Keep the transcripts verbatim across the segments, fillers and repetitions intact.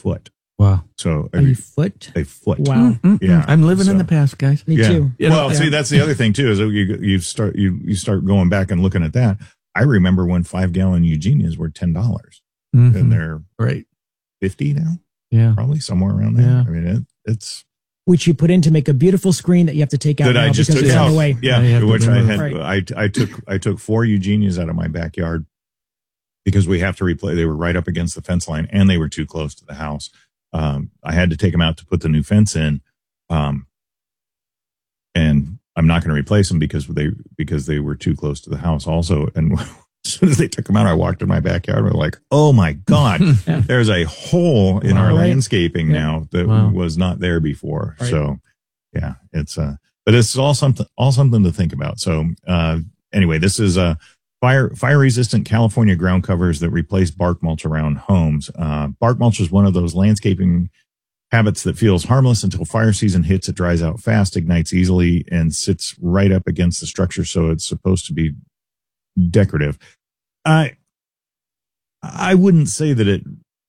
foot. Wow. So a every, foot? A foot. Wow. Mm-hmm. Yeah. I'm living so, in the past, guys. Me yeah. too. You know, well, yeah. see, that's the other thing too, is that you, you start, you, you start going back and looking at that. I remember when five gallon Eugenias were ten dollars mm-hmm. and they're right. fifty now. Yeah. Probably somewhere around there. Yeah. I mean, it, it's, which you put in to make a beautiful screen that you have to take out that now I just because took it's out. on the way. Yeah. Yeah, which I had, right. I, I took, I took four Eugenias out of my backyard because we have to replay. They were right up against the fence line and they were too close to the house. Um, I had to take them out to put the new fence in. Um, and I'm not going to replace them because they, because they were too close to the house also. And as soon as they took them out, I walked in my backyard and was like, oh my God, yeah. there's a hole in wow, our right. landscaping yeah. now that wow. was not there before. Right. So yeah, it's, uh, but it's all something, all something to think about. So, uh, anyway, this is a fire, fire resistant California ground covers that replace bark mulch around homes. Uh, bark mulch is one of those landscaping habits that feels harmless until fire season hits. It dries out fast, ignites easily, and sits right up against the structure. So it's supposed to be decorative. I, I wouldn't say that it,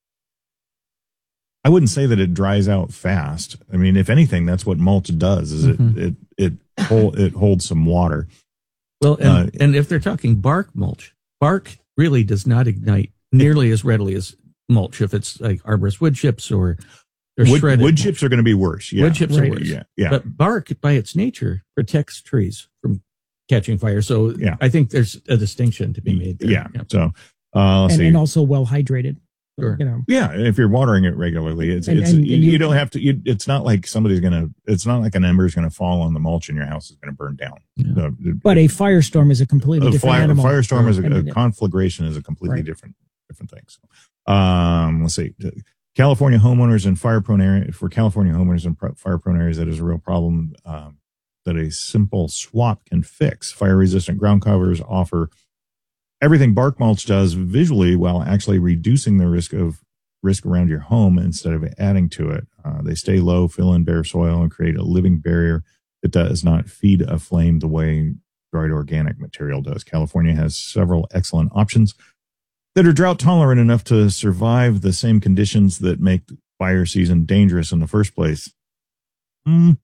I wouldn't say that it dries out fast. I mean, if anything, that's what mulch does is mm-hmm. it, it, it, hold, it holds some water. Well, and, uh, and if they're talking bark mulch, bark really does not ignite nearly as readily as mulch. If it's like arborist wood chips or, or wood, shredded wood chips are going to be worse. Yeah. Wood chips right. are worse. Yeah. Yeah. But bark by its nature protects trees from catching fire. So yeah. I think there's a distinction to be made there. Yeah. yeah. So, uh, let's and, see. and also well hydrated. Sure. You know. Yeah, if you're watering it regularly, it's and, it's and, you, and you, you don't have to. You, it's not like somebody's gonna. It's not like an ember is gonna fall on the mulch and your house is gonna burn down. Yeah. So, but a firestorm is a completely a different fire, animal. A firestorm is a, a and, conflagration is a completely right. different different thing. So, um, let's see. California homeowners and fire prone area for California homeowners and fire prone areas, that is a real problem um, that a simple swap can fix. Fire resistant ground covers offer everything bark mulch does visually while actually reducing the risk of risk around your home instead of adding to it. Uh, they stay low, fill in bare soil, and create a living barrier that does not feed a flame the way dried organic material does. California has several excellent options that are drought tolerant enough to survive the same conditions that make fire season dangerous in the first place. Mm,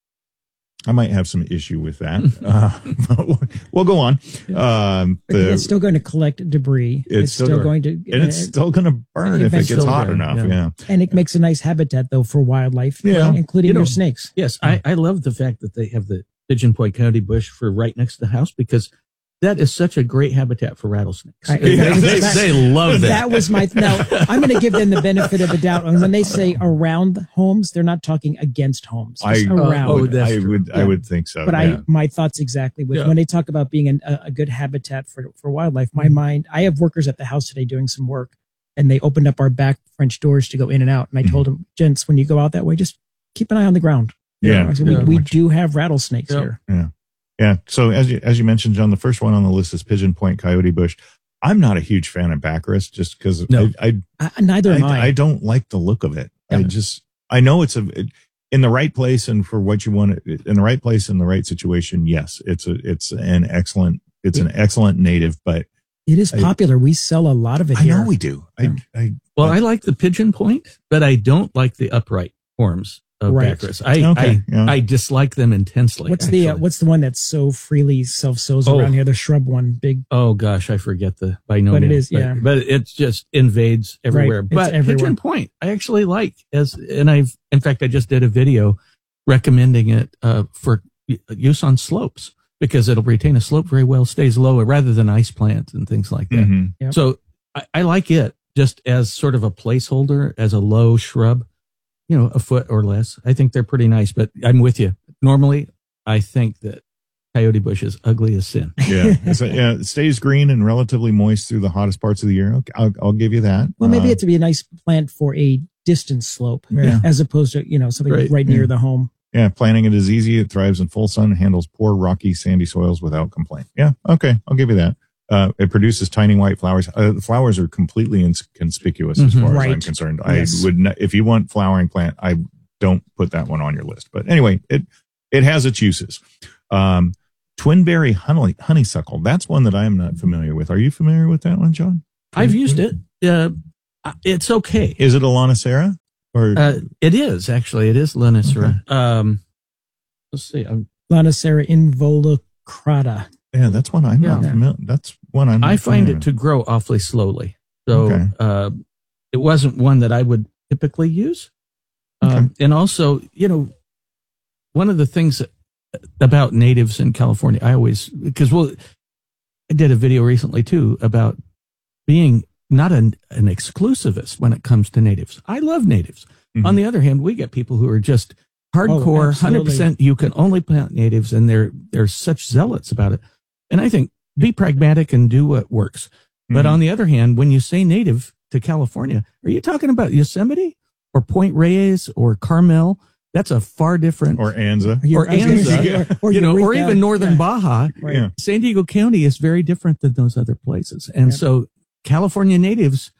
I might have some issue with that. uh, we'll go on. Um, the, it's still going to collect debris. It's, it's still, still going, going to, and it's still going to burn if it gets hot burn, enough. Yeah. yeah. And it makes a nice habitat though for wildlife, yeah. including you know, your snakes. Yes. I, I love the fact that they have the Pigeon Point Coyote bush for right next to the house because that is such a great habitat for rattlesnakes. I, they, that, they, that, they love that. That was my, now I'm going to give them the benefit of the doubt. And when they say around homes, they're not talking against homes. I, around. Oh, would, I true. would, Yeah. I would think so. But yeah. I, my thoughts exactly with Yeah. when they talk about being an, a, a good habitat for, for wildlife, my mm-hmm. mind, I have workers at the house today doing some work and they opened up our back French doors to go in and out. And I mm-hmm. told them, gents, when you go out that way, just keep an eye on the ground. Yeah. I said, yeah. we, we do have rattlesnakes yeah. here. Yeah. Yeah. So as you, as you mentioned, John, the first one on the list is Pigeon Point Coyote bush. I'm not a huge fan of Baccharis just because no. I, I, I, neither am I. I. I don't like the look of it. Yeah. I just, I know it's a, it, in the right place and for what you want, in the right place, in the right situation. Yes, it's a, it's an excellent, it's an excellent native, but it is popular. I, we sell a lot of it I here. know we do. Yeah. I, I, well, I, I like the Pigeon Point, but I don't like the upright forms of right. Baccharis. I, okay. I, yeah. I dislike them intensely. What's actually. the uh, what's the one that so freely self sows Oh. around here? The shrub one, big. Oh gosh, I forget the by no But it means, is, yeah. But, but it just invades everywhere. Right, it's But everywhere. Pigeon Point, I actually like as, and I've in fact I just did a video recommending it uh, for use on slopes because it'll retain a slope very well, stays lower rather than ice plant and things like that. Mm-hmm. Yep. So I, I like it just as sort of a placeholder, as a low shrub. You know, a foot or less. I think they're pretty nice, but I'm with you. Normally, I think that coyote bush is ugly as sin. Yeah. It's a, yeah. It stays green and relatively moist through the hottest parts of the year. Okay, I'll, I'll give you that. Well, maybe uh, it's to be a nice plant for a distant slope, Yeah. as opposed to you know something Right. right, near Yeah. the home. Yeah, planting it is easy. It thrives in full sun, handles poor, rocky, sandy soils without complaint. Yeah, okay, I'll give you that. Uh, it produces tiny white flowers. Uh, the flowers are completely inconspicuous as Mhm. far Right. as I'm concerned. Yes. I would not, if you want flowering plant, I don't put that one on your list. But anyway, it it has its uses. Um, twinberry honey, honeysuckle. That's one that I am not familiar with. Are you familiar with that one, John? I've used it. Uh, it's okay. Is it a Lonicera? Or Uh, it is actually. It is Lonicera. Okay. Um, let's see. I'm, Lonicera involucrata. yeah, that's one I'm not Yeah. familiar. That's one I'm. I not find familiar it to grow awfully slowly. So Okay. uh, it wasn't one that I would typically use. Um, And also, you know, one of the things about natives in California, I always, because well, I did a video recently too about being not an, an exclusivist when it comes to natives. I love natives. Mhm. On the other hand, we get people who are just hardcore, Oh, one absolutely. hundred percent you can only plant natives, and they're they're such zealots about it. And I think be pragmatic and do what works. But Mhm. on the other hand, when you say native to California, are you talking about Yosemite or Point Reyes or Carmel? That's a far different, or Anza. Or I was gonna Anza, say, or, or you know, or Eureka. even northern Yeah. Baja. Right. Yeah. San Diego County is very different than those other places. And Yep. so California natives,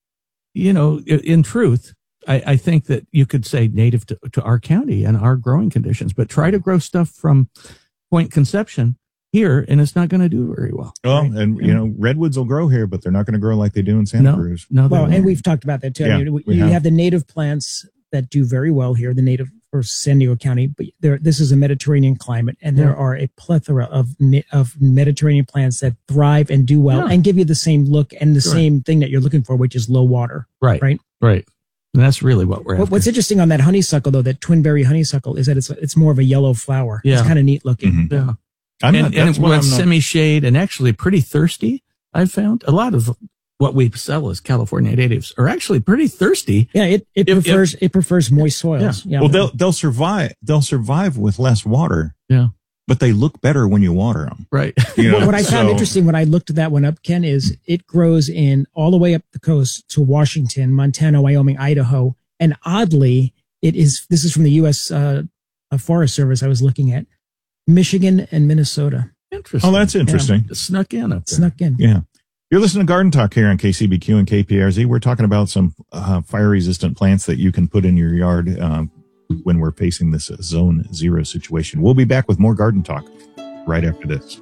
you know, i- in truth, I, I think that you could say native to, to our county and our growing conditions, but try to grow stuff from Point Conception here, and it's not going to do very well. Well, Right. and you Yeah. know, redwoods will grow here, but they're not going to grow like they do in Santa No. Cruz. No, they Well, won't. and we've talked about that too. Yeah, I mean, we, we you have. have. the native plants that do very well here, the native for San Diego County, but there, this is a Mediterranean climate, and there Yeah. are a plethora of na- of Mediterranean plants that thrive and do well Yeah. and give you the same look and the Sure. same thing that you're looking for, which is low water. right, right. right. And that's really what we're What, after. what's interesting on that honeysuckle, though, that twinberry honeysuckle, is that it's it's more of a yellow flower. Yeah. It's kind of neat looking. Mhm. Yeah. I'm and not, and that's it what was I'm not- semi-shade and actually pretty thirsty. I've found a lot of what we sell as California natives are actually pretty thirsty. Yeah, it, it If- prefers it prefers moist soils. Yeah. Well, they'll they'll survive. They'll survive with less water. Yeah. But they look better when you water them. Right. You know? What I found So- interesting when I looked that one up, Ken, is it grows in all the way up the coast to Washington, Montana, Wyoming, Idaho, and oddly, it is. This is from the U S Uh, uh, Forest Service. I was looking at Michigan and Minnesota. Interesting. Oh, that's interesting. It snuck in up there. Snuck in. Yeah. You're listening to Garden Talk here on K C B Q and K P R Z. We're talking about some uh, fire-resistant plants that you can put in your yard um, when we're facing this uh, zone zero situation. We'll be back with more Garden Talk right after this.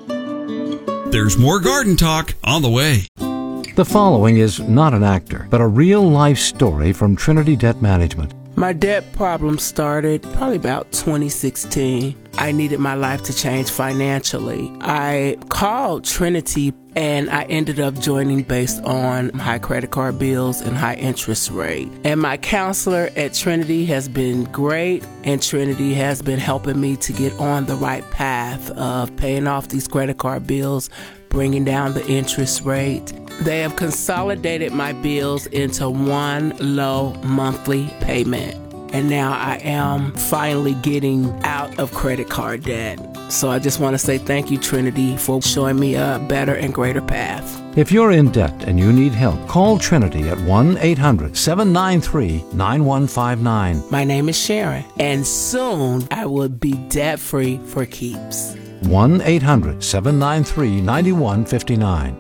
There's more Garden Talk on the way. The following is not an actor, but a real-life story from Trinity Debt Management. My debt problem started probably about twenty sixteen. I needed my life to change financially. I called Trinity and I ended up joining based on high credit card bills and high interest rate. And my counselor at Trinity has been great, and Trinity has been helping me to get on the right path of paying off these credit card bills, bringing down the interest rate. They have consolidated my bills into one low monthly payment. And now I am finally getting out of credit card debt. So I just want to say thank you, Trinity, for showing me a better and greater path. If you're in debt and you need help, call Trinity at one eight hundred seven nine three nine one five nine. My name is Sharon, and soon I will be debt-free for keeps. one eight hundred seven nine three nine one five nine.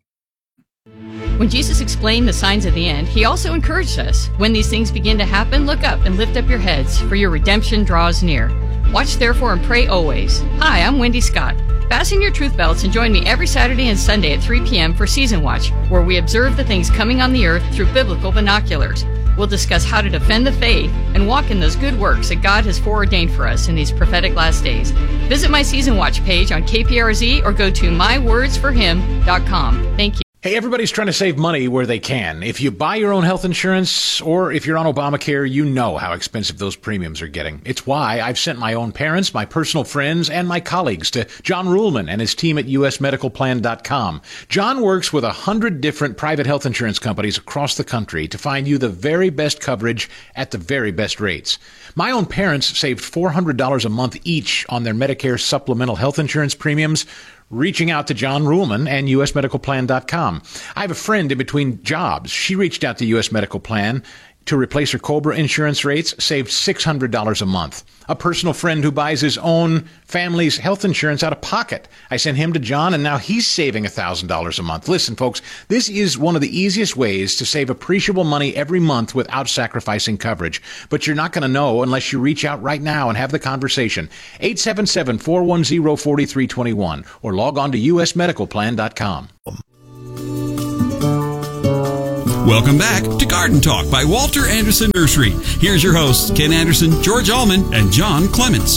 When Jesus explained the signs of the end, he also encouraged us. When these things begin to happen, look up and lift up your heads, for your redemption draws near. Watch therefore and pray always. Hi, I'm Wendy Scott. Fasten your truth belts and join me every Saturday and Sunday at three p.m. for Season Watch, where we observe the things coming on the earth through biblical binoculars. We'll discuss how to defend the faith and walk in those good works that God has foreordained for us in these prophetic last days. Visit my Season Watch page on K P R Z or go to my words for him dot com. Thank you. Hey, everybody's trying to save money where they can. If you buy your own health insurance or if you're on Obamacare, you know how expensive those premiums are getting. It's why I've sent my own parents, my personal friends, and my colleagues to John Ruhlman and his team at U S medical plan dot com. John works with a hundred different private health insurance companies across the country to find you the very best coverage at the very best rates. My own parents saved four hundred dollars a month each on their Medicare supplemental health insurance premiums, reaching out to John Ruhlman and U S medical plan dot com. I have a friend in between jobs. She reached out to U S Medical Plan to replace her COBRA insurance rates, saved six hundred dollars a month. A personal friend who buys his own family's health insurance out of pocket. I sent him to John, and now he's saving one thousand dollars a month. Listen, folks, this is one of the easiest ways to save appreciable money every month without sacrificing coverage. But you're not going to know unless you reach out right now and have the conversation. eight seven seven, four one zero, four three two one or log on to U S medical plan dot com. Welcome back to Garden Talk by Walter Anderson Nursery. Here's your hosts, Ken Anderson, George Allman, and John Clements.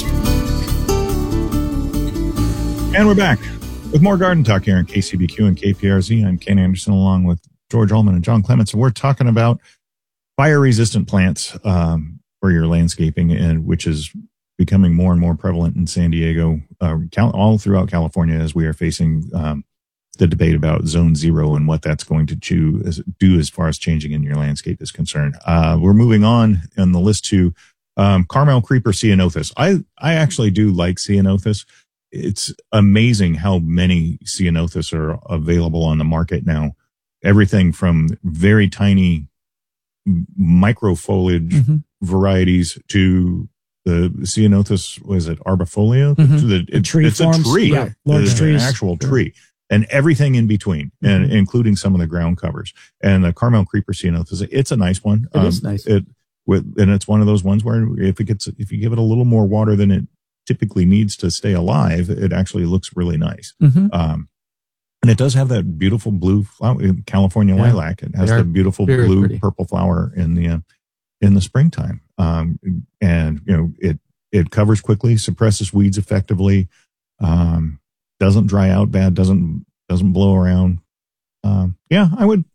And we're back with more Garden Talk here on K C B Q and K P R Z. I'm Ken Anderson along with George Allman and John Clements, and we're talking about fire-resistant plants um, for your landscaping, and which is becoming more and more prevalent in San Diego, uh, all throughout California, as we are facing um, the debate about zone zero and what that's going to do as, do as far as changing in your landscape is concerned. Uh, we're moving on in the list to um, Carmel Creeper Ceanothus. I, I actually do like Ceanothus. It's amazing how many Ceanothus are available on the market now. Everything from very tiny micro foliage mm-hmm. varieties to the Ceanothus, was it arbifolia? Mm-hmm. The, it, tree it's forms, a tree. yeah, large it's trees. An actual sure. tree. And everything in between, mm-hmm. and including some of the ground covers. And the Carmel Creeper Ceanothus, it's a nice one. It um, is nice. It, with, and it's one of those ones where if it gets, if you give it a little more water than it typically needs to stay alive, it actually looks really nice. Mm-hmm. Um, and it does have that beautiful blue flower, California yeah. lilac. It has the beautiful blue, pretty. purple flower in the, uh, in the springtime. Um, and you know, it, it covers quickly, suppresses weeds effectively, um, doesn't dry out bad, doesn't, doesn't blow around. Um, yeah, I would,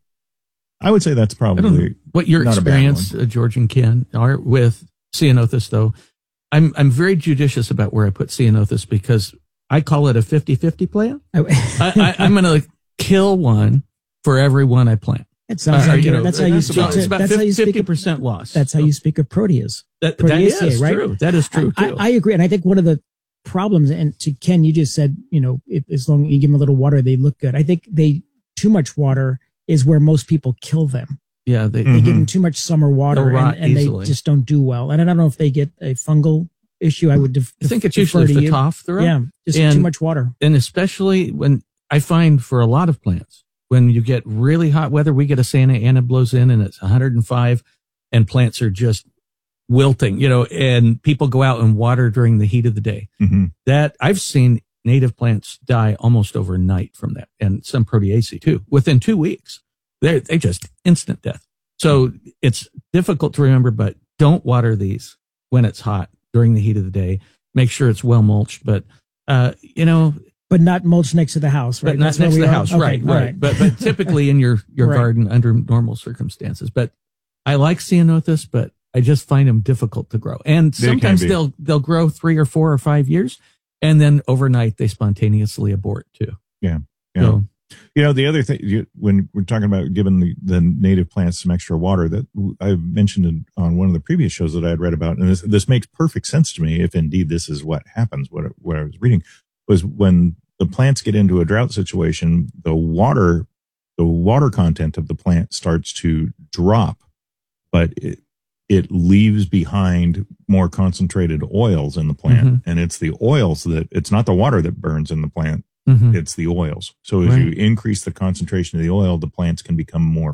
I would say that's probably what your experience, uh, George and Ken, are with Ceanothus though. I'm, I'm very judicious about where I put Ceanothus because I call it a fifty-fifty plant. I, I, I'm going to kill one for every one I plant. It sounds uh, like you know, that's how you speak. It's about that's fifty, how you speak percent loss. That's how you speak of proteas. That, Proteaceae, that is right? true. That is true I, too. I, I agree, and I think one of the problems, and to Ken, you just said, you know, if, as long as you give them a little water, they look good. I think they too much water is where most people kill them. Yeah, they, they mm-hmm. give them too much summer water, and, and they just don't do well. And I don't know if they get a fungal issue. I would. Def- I think it's usually the photophthora. Yeah, just and, too much water, and especially when I find for a lot of plants. When you get really hot weather, we get a Santa Ana blows in and it's one hundred five and plants are just wilting, you know, and people go out and water during the heat of the day. Mm-hmm. That I've seen native plants die almost overnight from that, and some Proteaceae too. Within two weeks, they they just instant death. So it's difficult to remember, but don't water these when it's hot during the heat of the day. Make sure it's well mulched, but uh, you know. But not mulch next to the house, right? But not That's next to the are? house, okay, right, right. right. But but typically in your, your right. garden under normal circumstances. But I like Ceanothus, but I just find them difficult to grow. And sometimes they'll they'll grow three or four or five years, and then overnight they spontaneously abort too. Yeah, yeah. So, you know, the other thing, you, when we're talking about giving the, the native plants some extra water, that I mentioned in, on one of the previous shows that I had read about, and this, this makes perfect sense to me if indeed this is what happens, what, what I was reading, was when the plants get into a drought situation, the water, the water content of the plant starts to drop, but it, it leaves behind more concentrated oils in the plant. Mm-hmm. And it's the oils that, it's not the water that burns in the plant. Mm-hmm. It's the oils. So if right. you increase the concentration of the oil, the plants can become more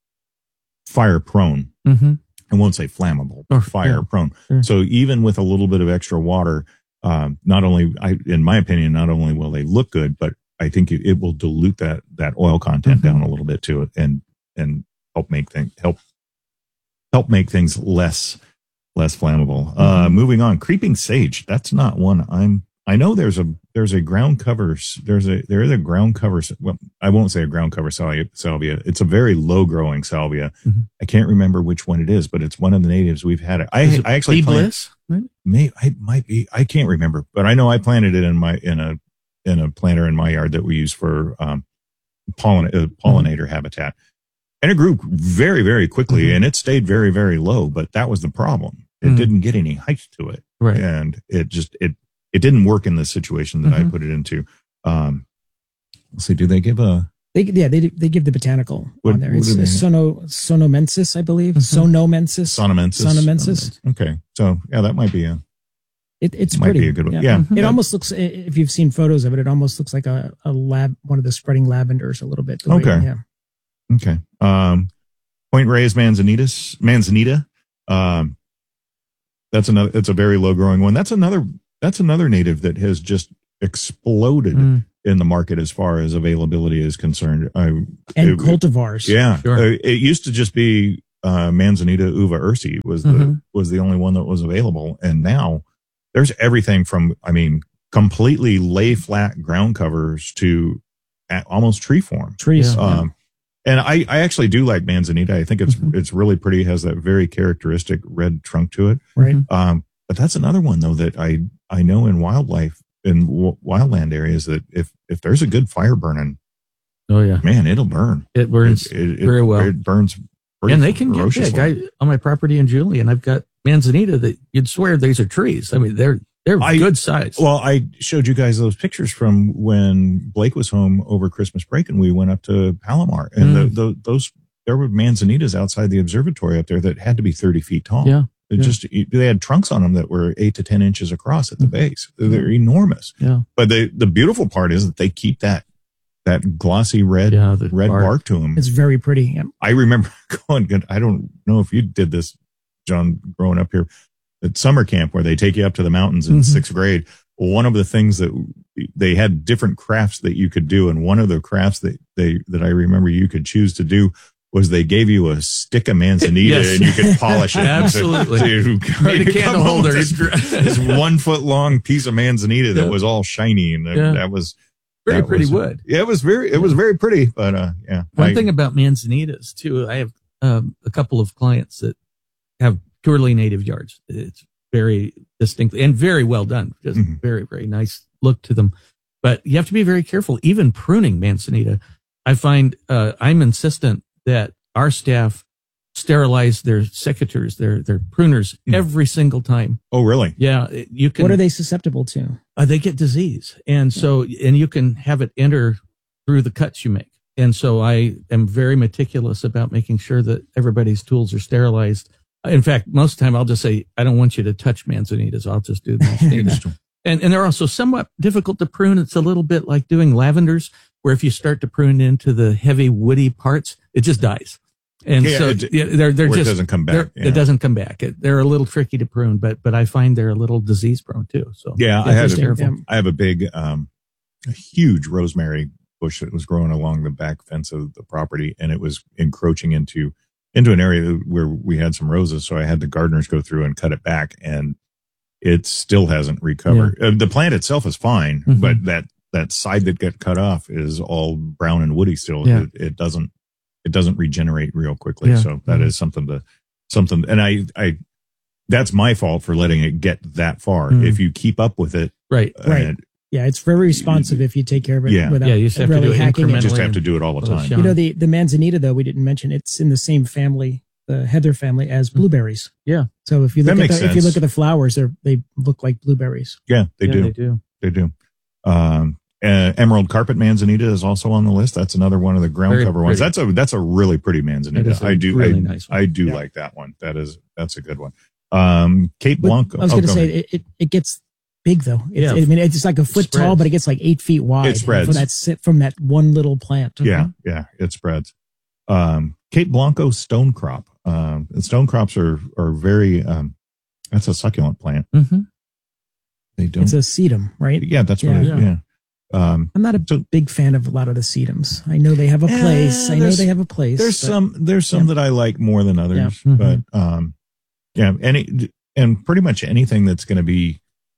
fire prone. Mm-hmm. I won't say flammable, but fire yeah. prone. Sure. So even with a little bit of extra water, um, not only, I, in my opinion, not only will they look good, but I think it, it will dilute that, that oil content mm-hmm. down a little bit too, and, and help make things, help, help make things less, less flammable. Mm-hmm. Uh, moving on, creeping sage. That's not one I'm, I know there's a, there's a ground cover, there's a, there is a ground cover. Well, I won't say a ground cover salvia. salvia. It's a very low growing salvia. Mm-hmm. I can't remember which one it is, but it's one of the natives we've had. It. I, is it I actually, Bliss? Planted, may, I might be, I can't remember, but I know I planted it in my, in a, in a planter in my yard that we use for, um, pollen, uh, pollinator mm-hmm. habitat. And it grew very, very quickly mm-hmm. and it stayed very, very low, but that was the problem. It mm-hmm. didn't get any height to it. Right. And it just, it, It didn't work in the situation that mm-hmm. I put it into. Um, let's see, do they give a? They, yeah, they they give the botanical what, on there. It's uh, sono sonomensis, I believe. Mm-hmm. Sonomensis. Sonomensis. Sonomensis. Okay, so yeah, that might be a. It, it's might pretty. be a good one. Yeah, yeah. Mm-hmm. It yeah. almost looks. If you've seen photos of it, it almost looks like a, a lab, one of the spreading lavenders, a little bit. Okay. Way, yeah. Okay. Um, Point Reyes manzanitas, manzanita. Um, that's another. It's a very low growing one. That's another. That's another native that has just exploded Mm. in the market as far as availability is concerned. I, And it- cultivars. Yeah, Sure. Uh, it used to just be uh, Manzanita uva ursi was the Mhm. was the only one that was available, and now there's everything from, I mean, completely lay flat ground covers to a- almost tree form. Trees. Yeah. Um, and I, I actually do like Manzanita. I think it's Mhm. it's really pretty. It has that very characteristic red trunk to it. Right. Mhm. Um, but that's another one though that I I know in wildlife in w- wildland areas that if if there's a good fire burning, Oh yeah, man, it'll burn. it burns It, it, very it, well. It burns. pretty and they can get ferociously. big. I, on my property in Julian, I've got Manzanita that you'd swear these are trees. I mean, they're they're I- good size. Well, I showed you guys those pictures from when Blake was home over Christmas break, and we went up to Palomar, and Mm. the, the, those there were manzanitas outside the observatory up there that had to be thirty feet tall. Yeah, It yeah. just they had trunks on them that were eight to ten inches across at the Mhm. base. They're enormous. yeah, But the the beautiful part is that they keep that that glossy red yeah. The red bark. bark. to them. It's very pretty. Yeah. I remember going. I don't know if you did this, John, growing up here at summer camp where they take you up to the mountains in Mhm. sixth grade. One of the things that they had different crafts that you could do, and one of the crafts that they that I remember you could choose to do was they gave you a stick of manzanita Yes. and you could polish it. Absolutely. So you Made a you candle come home with holder. This, this one foot long piece of manzanita that Yeah. was all shiny, and that, Yeah. that was Very that pretty was- wood. Yeah, it was very it was very pretty, but uh, yeah. One I- thing about manzanitas too, I have um, a couple of clients that have purely native yards. It's very distinct and very well done. Just Mhm. very, very nice look to them. But you have to be very careful. Even pruning manzanita, I find uh, I'm insistent that our staff sterilize their secateurs, their their pruners Mm. every single time. Oh, really? Yeah, it- you can. What are they susceptible to? Uh, they get disease, and so and you can have it enter through the cuts you make. And so I am very meticulous about making sure that everybody's tools are sterilized. In fact, most of the time I'll just say, I don't want you to touch manzanitas. I'll just do manzanitas. and and they're also somewhat difficult to prune. It's a little bit like doing lavenders, where if you start to prune into the heavy woody parts, it just dies. And Yeah, so it- yeah, they're they're Where just it doesn't come they're- back. yeah. it doesn't come back. It, they're a little tricky to prune, but but I find they're a little disease prone too. So Yeah, I you have had to be a- careful. Yeah. I have a big, um, a huge rosemary bush that was growing along the back fence of the property, and it was encroaching into into an area where we had some roses. So I had the gardeners go through and cut it back, and it still hasn't recovered. Uh, the plant itself is fine, Mhm. but that that side that got cut off is all brown and woody still. Yeah. It, it doesn't it doesn't regenerate real quickly. Yeah. So that Mhm. is something to something. And I I that's my fault for letting it get that far. Mhm. If you keep up with it, Right. uh, Right. Yeah, it's very responsive if you take care of it Yeah. without Yeah, you just have to really do it hacking you it. just incrementally. have to do it all the Well, time. yeah. You know, the, the manzanita, though, we didn't mention, it's in the same family, the heather family, as blueberries. Yeah. So if you That look at makes the, if you sense. look at the flowers, they they look like blueberries. Yeah, they Yeah, do. They do. They do. Um, uh, Emerald carpet manzanita is also on the list. That's another one of the ground Very cover ones. pretty. That's a that's a really pretty It manzanita. is a I do really I, nice one. I do Yeah. like that one. That is that's a good one. Um, Cape But Blanco. I was oh, going to go say, ahead. it, it, it gets big, though. It's, Yeah. I mean, it's like a foot spreads. tall, but it gets like eight feet wide. It spreads. From that, si- from that one little plant. Yeah, yeah, it spreads. Um, Cape Blanco stone crop. Um, and stone crops are are very. Um, that's a succulent plant. Mm-hmm. They don't. It's a sedum, right? yeah, that's what. Yeah. It, Yeah. yeah. Um, I'm not a So- big fan of a lot of the sedums. I know they have a Eh, place. I know there's- they have a place. There's but- some there's some Yeah. that I like more than others, Yeah. but um, yeah, any and pretty much anything that's going to be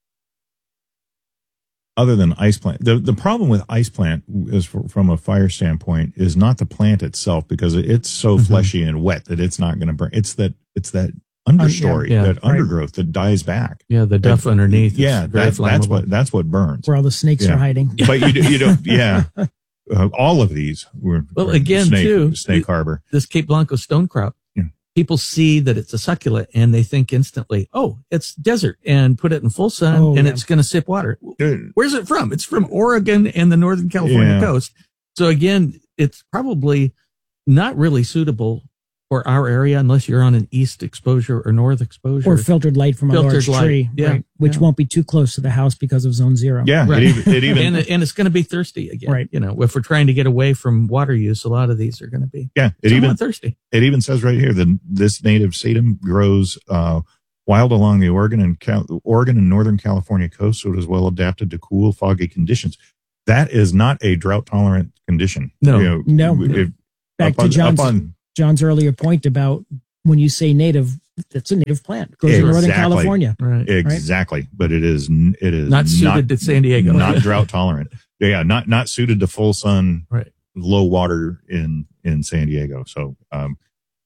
other than ice plant. The the problem with ice plant is for, from a fire standpoint is not the plant itself, because it's so Mhm. fleshy and wet that it's not going to burn. It's that it's that understory, yeah, that right. undergrowth that dies back. Yeah, the duff It- underneath. is Yeah, very that's that's flammable. what that's what burns. where all the snakes Yeah. are hiding. But you do- you don't yeah. Uh, all of these were Well, were again, snake, too, Snake it- Harbor. This Cape Blanco stone crop. Yeah. People see that it's a succulent and they think instantly, oh, it's desert, and put it in full sun Oh, and yeah. it's going to sip water. Uh, Where's it from? It's from Oregon and the Northern California Yeah. coast. So again, it's probably not really suitable for our area unless you're on an east exposure or north exposure. Or filtered light from a Filtered large light. tree, Yeah. right? Which Yeah. won't be too close to the house because of zone zero. Yeah, Right. it even, it even and, and it's going to be thirsty again. Right. You know, if we're trying to get away from water use, a lot of these are going to be yeah, it somewhat even thirsty. it even says right here that this native sedum grows uh, wild along the Oregon and Cal- Oregon and Northern California coast, so it is well adapted to cool, foggy conditions. That is not a drought-tolerant condition. No. You know, No. if- Back up to on- John's, up on- John's earlier point about when you say native, that's a native plant. It grows in Northern Exactly. California. Right. Exactly, but it is n- it is Not suited to San Diego. not drought tolerant. Yeah, not not suited to full sun, Right. low water in in San Diego. So um,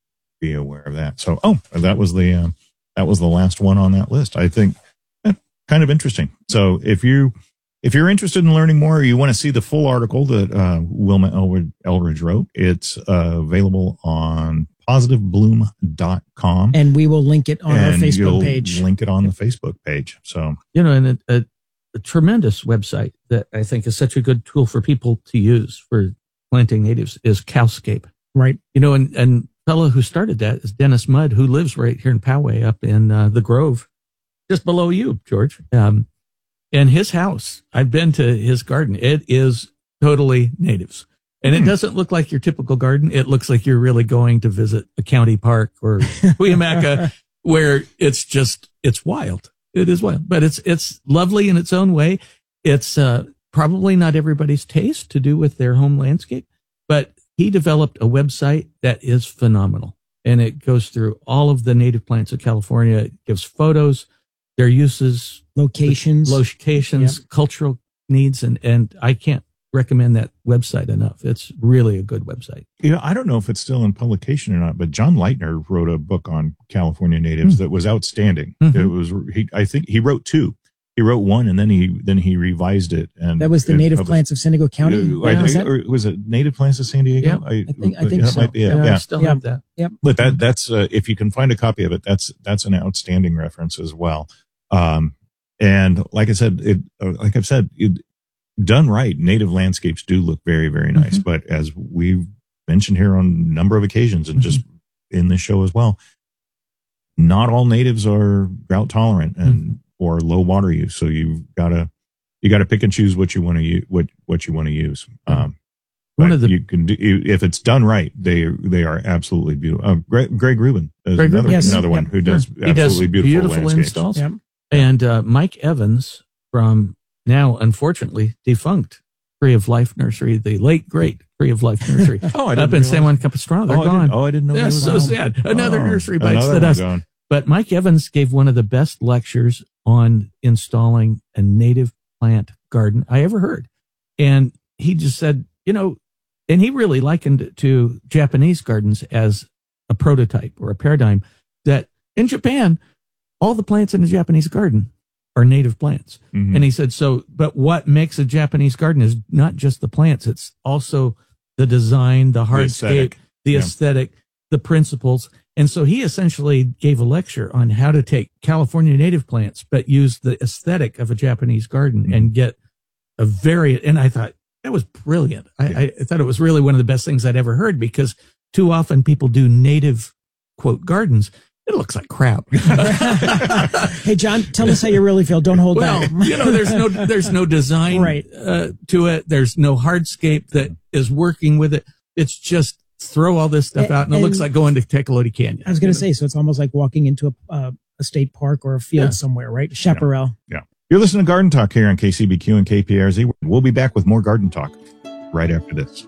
be aware of that. So oh, that was the um, that was the last one on that list. I think eh, kind of interesting. So if you if you're interested in learning more, or you want to see the full article that uh, Wilma Elridge, Elridge wrote, it's uh, available on positive bloom dot com. And we will link it on our And Facebook you'll page. Link it on the Facebook page. So You know, and a, a, a tremendous website that I think is such a good tool for people to use for planting natives is Cowscape. Right. You know, and, and fellow who started that is Dennis Mudd, who lives right here in Poway up in uh, the Grove, just below you, George. Um, and his house, I've been to his garden. It is totally natives. And it Hmm. doesn't look like your typical garden. It looks like you're really going to visit a county park or Cuyamaca, where it's just, it's wild. It is wild, but it's, it's lovely in its own way. It's uh, probably not everybody's taste to do with their home landscape, but he developed a website that is phenomenal. And it goes through all of the native plants of California. It gives photos, their uses, Locations. locations, cultural needs. And, and I can't recommend that website enough. It's really a good website. you know, I don't know if it's still in publication or not, but John Leitner wrote a book on California natives Mm. that was outstanding. Mhm. It was he, I think he wrote two. He wrote one and then he then he revised it. And That was the and native published- plants of San Diego County. Uh, I Was think- that- or was it Native Plants of San Diego? Yeah, I think- I think that so. might be it. Yeah, Yeah, I still Yeah. have that. but that that's uh, if you can find a copy of it, that's that's an outstanding reference as well. Um, and like I said, it uh, like I've said, it, done right, native landscapes do look very very nice. Mhm. But as we've mentioned here on a number of occasions, and just in this show as well, not all natives are drought tolerant and or low water use. So you've got to you got to pick and choose what you want to use. What what you want to use. Um, One but of the- you can do if it's done right. They they are absolutely beautiful. Uh, Greg, Greg Rubin is Greg another Rubin, yes. another one Yep. who does He does absolutely beautiful, beautiful landscapes. installs. Yep. And uh, Mike Evans from now, unfortunately, defunct Tree of Life Nursery, the late, great Tree of Life Nursery, Oh, I up didn't in San realize- Juan Capistrano. They're oh, I gone. didn't, oh, I didn't know. That's they so were sad. gone. Another Oh, nursery bites another the one dust. gone. But Mike Evans gave one of the best lectures on installing a native plant garden I ever heard. And he just said, you know, and he really likened it to Japanese gardens as a prototype or a paradigm, that in Japan, all the plants in a Japanese garden are native plants. Mhm. And he said, so, but what makes a Japanese garden is not just the plants, it's also the design, the hardscape, aesthetic. the Yeah. aesthetic, the principles. And so he essentially gave a lecture on how to take California native plants, but use the aesthetic of a Japanese garden Mm-hmm. and get a very, and I thought that was brilliant. I, Yeah. I, I thought it was really one of the best things I'd ever heard, because too often people do native quote gardens. It looks like crap. Hey, John, tell us how you really feel. Don't hold Well, back. you know, there's no there's no design Right. uh, to it. There's no hardscape that is working with it. It's just throw all this stuff And- out, and it looks and- like going to Tecolote Canyon. I was going you to know? say, so it's almost like walking into a, uh, a state park or a field Yeah. somewhere, right? Chaparral. Yeah. You're listening to Garden Talk here on K C B Q and K P R Z. We'll be back with more Garden Talk right after this.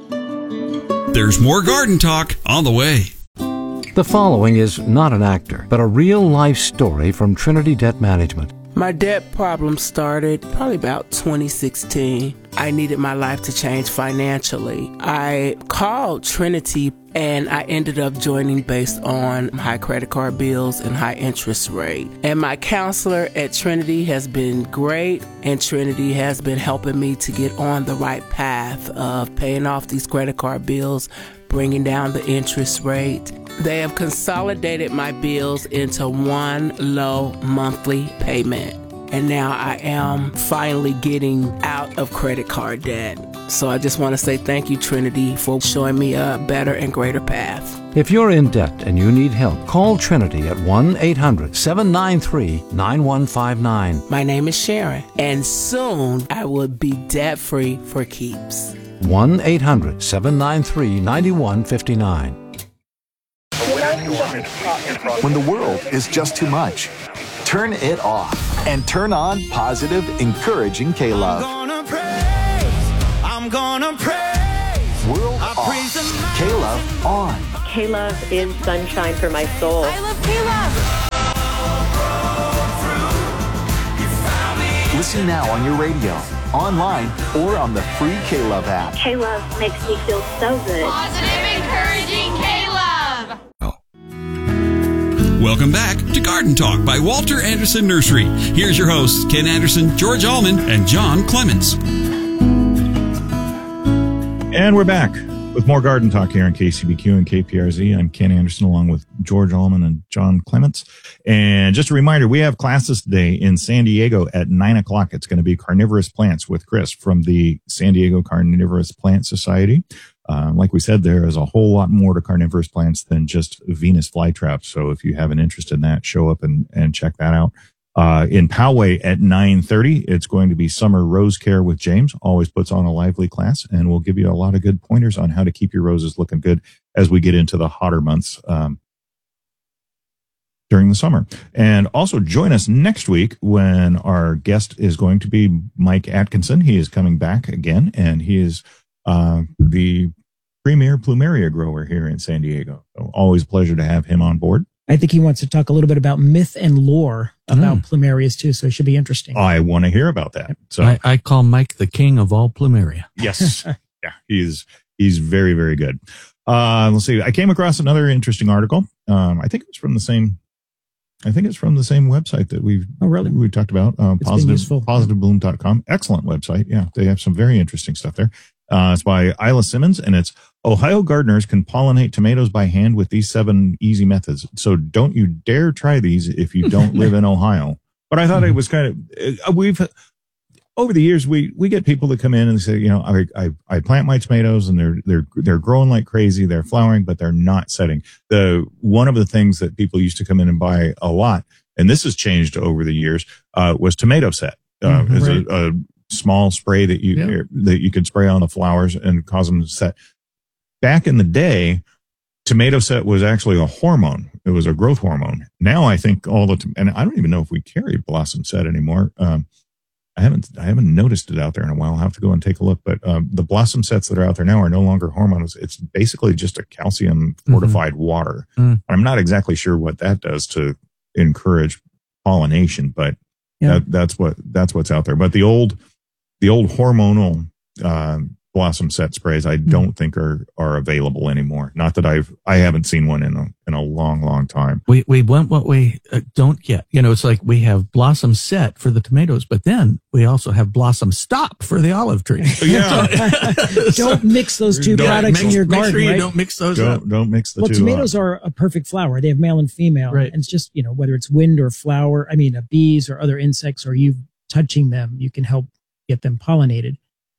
There's more garden talk on the way. The following is not an actor, but a real-life story from Trinity Debt Management. My debt problem started probably about twenty sixteen. I needed my life to change financially. I called Trinity and I ended up joining based on high credit card bills and high interest rate. And my counselor at Trinity has been great, and Trinity has been helping me to get on the right path of paying off these credit card bills, bringing down the interest rate. They have consolidated my bills into one low monthly payment. And now I am finally getting out of credit card debt. So I just want to say thank you, Trinity, for showing me a better and greater path. If you're in debt and you need help, call Trinity at one eight hundred seven nine three nine one five nine. My name is Sharon, and soon I will be debt-free for keeps. one eight hundred seven nine three nine one five nine. When I When the world is just too much, turn it off and turn on positive, encouraging K-Love. I'm gonna praise, I'm gonna praise. World I off, praise the man. K-Love on. K-Love is sunshine for my soul. I love K-Love. Listen now on your radio, online, or on the free K-Love app. K-Love makes me feel so good. Positive, encouraging K-Love. Welcome back to Garden Talk by Walter Anderson Nursery. Here's your hosts, Ken Anderson, George Allman, and John Clements. And we're back with more Garden Talk here on K C B Q and K P R Z. I'm Ken Anderson along with George Allman and John Clements. And just a reminder, we have classes today in San Diego at nine o'clock. It's going to be Carnivorous Plants with Chris from the San Diego Carnivorous Plant Society. Uh, like we said, there is a whole lot more to carnivorous plants than just Venus flytraps. So if you have an interest in that, show up and, and check that out. Uh, in Poway at nine thirty, it's going to be Summer Rose Care with James. Always puts on a lively class, and we'll give you a lot of good pointers on how to keep your roses looking good as we get into the hotter months um, during the summer. And also join us next week when our guest is going to be Mike Atkinson. He is coming back again, and he is uh, the premier plumeria grower here in San Diego. So always a pleasure to have him on board. I think he wants to talk a little bit about myth and lore about mm. plumerias too, so it should be interesting. I want to hear about that. So I, I call Mike the king of all plumeria. Yes. Yeah, he's he's very, very good. Uh, let's see. I came across another interesting article. Um, I think it's from the same I think it's from the same website that we've oh, really? we talked about, uh, positive positive bloom dot com. Excellent website. Yeah, they have some very interesting stuff there. Uh, it's by Isla Simmons, and it's Ohio gardeners can pollinate tomatoes by hand with these seven easy methods. So don't you dare try these if you don't live in Ohio. But I thought it was kind of, we've, over the years, we, we get people that come in and say, you know, I, I, I plant my tomatoes and they're, they're, they're growing like crazy. They're flowering, but they're not setting. The, one of the things that people used to come in and buy a lot, and this has changed over the years, uh, was tomato set, uh, mm-hmm, as right. a, a small spray that you, yeah. that you could spray on the flowers and cause them to set. Back in the day, tomato set was actually a hormone. It was a growth hormone. Now I think all the, and I don't even know if we carry blossom set anymore. Um, I haven't, I haven't noticed it out there in a while. I'll have to go and take a look, but, um, the blossom sets that are out there now are no longer hormones. It's basically just a calcium fortified mm-hmm. water. Mm. I'm not exactly sure what that does to encourage pollination, but yeah. that, that's what, that's what's out there. But the old, the old hormonal, uh, blossom set sprays, I don't mm. think are, are available anymore. Not that I've, I haven't seen one in a, in a long, long time. We, we want what we uh, don't get. You know, it's like we have blossom set for the tomatoes, but then we also have blossom stop for the olive tree. Yeah. Don't mix those two don't products mix, in your garden, make sure you right? Don't mix those don't, up. Don't mix the well, two. Well, tomatoes up. are a perfect flower. They have male and female. Right. And it's just, you know, whether it's wind or flower, I mean, uh, bees or other insects, or you touching them, you can help get them pollinated.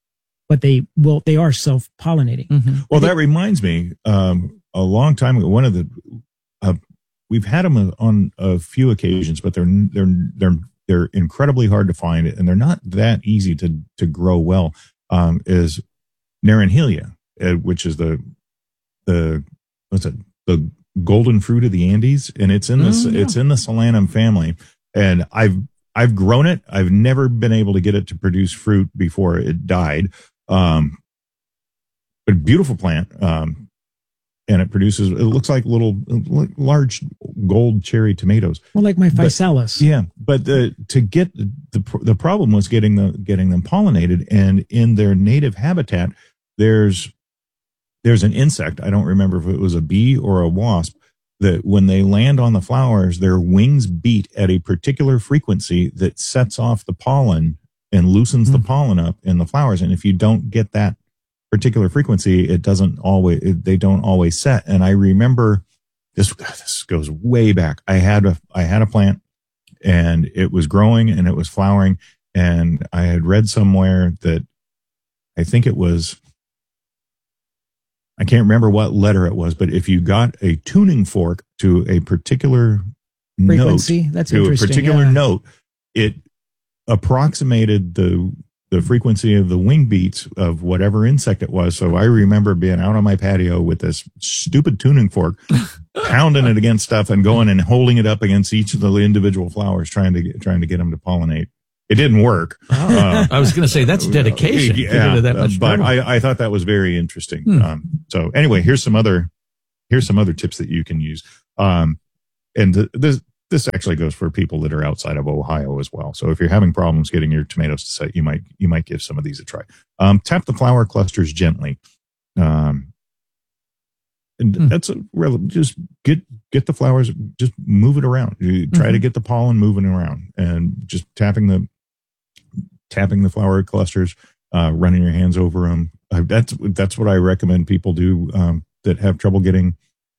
But they will, they are self-pollinating. Mm-hmm. Well, that reminds me, um, a long time ago, one of the, uh, we've had them on a few occasions, but they're, they're, they're, they're incredibly hard to find, and they're not that easy to, to grow well, um, is Naranjelia, uh, which is the, the, what's it, the golden fruit of the Andes. And it's in this, oh, yeah. it's in the Solanum family. And I've, I've grown it. I've never been able to get it to produce fruit before it died. Um, but beautiful plant. Um, and it produces, it looks like little, large gold cherry tomatoes. Well, like my physalis. But, yeah. But the, to get the, the problem was getting the, getting them pollinated, and in their native habitat, there's, there's an insect. I don't remember if it was a bee or a wasp, that when they land on the flowers, their wings beat at a particular frequency that sets off the pollen and loosens mm. the pollen up in the flowers. And if you don't get that particular frequency, it doesn't always, it, they don't always set. And I remember this, this goes way back. I had a, I had a plant, and it was growing and it was flowering. And I had read somewhere that I think it was, I can't remember what letter it was, but if you got a tuning fork to a particular frequency, note, that's to a interesting, particular yeah. note, it approximated the the frequency of the wing beats of whatever insect it was. So I remember being out on my patio with this stupid tuning fork, pounding it against stuff and going and holding it up against each of the individual flowers, trying to get, trying to get them to pollinate. It didn't work. Oh, uh, I was going to say that's dedication. Yeah, that much but I, I thought that was very interesting. Hmm. Um, so anyway, here's some other here's some other tips that you can use. Um, and th- this this actually goes for people that are outside of Ohio as well. So if you're having problems getting your tomatoes to set, you might you might give some of these a try. Um, tap the flower clusters gently. Um, and hmm. that's a real, just get get the flowers, just move it around. You try mm-hmm. to get the pollen moving around, and just tapping the tapping the flower clusters, uh, running your hands over them. Uh, that's that's what I recommend people do um, that have trouble getting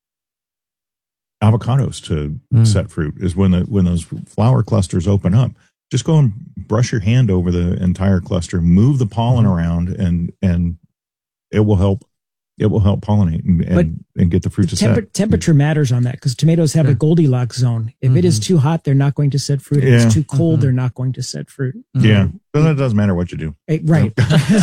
avocados to mm. set fruit. Is when the when those flower clusters open up, just go and brush your hand over the entire cluster, move the pollen mm. around, and and it will help. It will help pollinate and, and, and get the fruit to temper, set. Temperature matters on that because tomatoes have yeah. a Goldilocks zone. If mm-hmm. it is too hot, they're not going to set fruit. If yeah. it's too cold, mm-hmm. they're not going to set fruit. Yeah, but it doesn't matter what you do. It, right.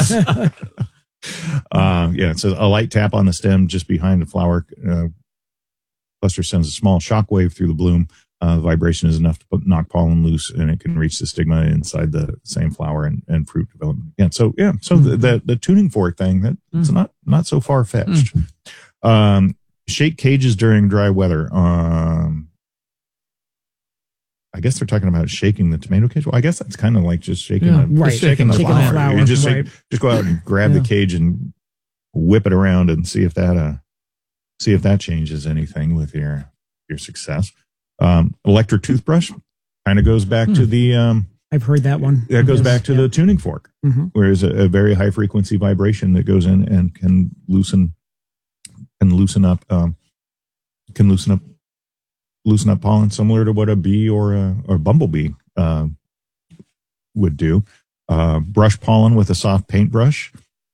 uh, yeah, so a light tap on the stem just behind the flower uh, cluster sends a small shock wave through the bloom. Uh, the vibration is enough to put, knock pollen loose, and it can reach the stigma inside the same flower and, and fruit development again. So yeah, so mm-hmm. the, the the tuning fork thing that it's mm-hmm. not not so far fetched. Mm-hmm. Um, shake cages during dry weather. Um, I guess they're talking about shaking the tomato cage. Well, I guess that's kind of like just shaking, yeah, the, right. just shaking, shaking the, flower. the flower. You just right. shake, just go out and grab yeah. the cage and whip it around and see if that uh see if that changes anything with your your success. Um, electric toothbrush kind of goes back hmm. to the, um, I've heard that one. That goes yes. back to yeah. the tuning fork, mm-hmm. where there's a, a very high frequency vibration that goes in and can loosen, can loosen up, um, can loosen up, loosen up pollen, similar to what a bee or a, or a bumblebee, uh, would do. Uh, brush pollen with a soft paintbrush.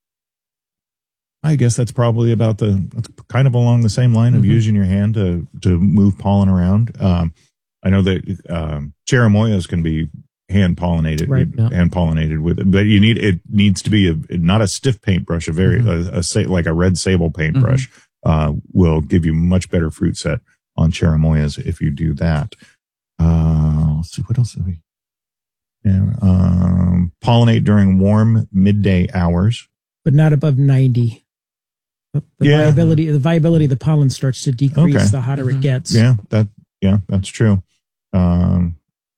I guess that's probably about the that's kind of along the same line of mm-hmm. using your hand to to move pollen around. Um, I know that um, cherimoyas can be hand pollinated, right, yeah. hand pollinated with it, but you need it needs to be a not a stiff paintbrush, a very mm-hmm. a, a like a red sable paintbrush mm-hmm. uh, will give you much better fruit set on cherimoyas if you do that. Uh, let's see what else have we. Yeah, um, pollinate during warm midday hours, but not above ninety. The yeah. viability, the viability of the pollen starts to decrease okay. the hotter mm-hmm. it gets. Yeah, that yeah, that's true. Um,